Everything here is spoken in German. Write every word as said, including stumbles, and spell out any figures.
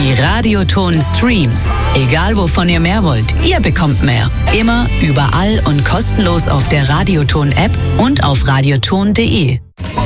Die Radioton Streams. Egal wovon ihr mehr wollt, ihr bekommt mehr. Immer, überall und kostenlos auf der Radioton App und auf radioton punkt de.